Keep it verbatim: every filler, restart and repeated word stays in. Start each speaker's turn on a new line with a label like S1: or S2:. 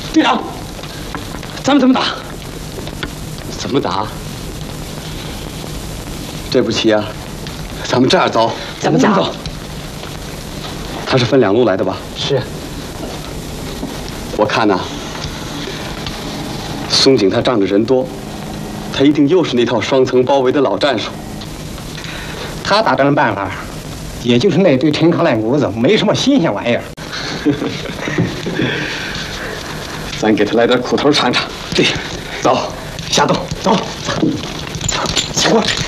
S1: 队长，咱们怎么打？
S2: 怎么打？这步棋啊，咱们这样走。
S1: 咱们这么走？
S2: 他是分两路来的吧？
S1: 是。
S2: 我看呐、啊，松井他仗着人多，他一定又是那套双层包围的老战术。
S3: 他打仗的办法，也就是那堆陈糠烂谷子，没什么新鲜玩意儿。
S2: 咱给他来点苦头尝尝。
S3: 对，
S2: 走，
S3: 下洞，走，走，走，过去。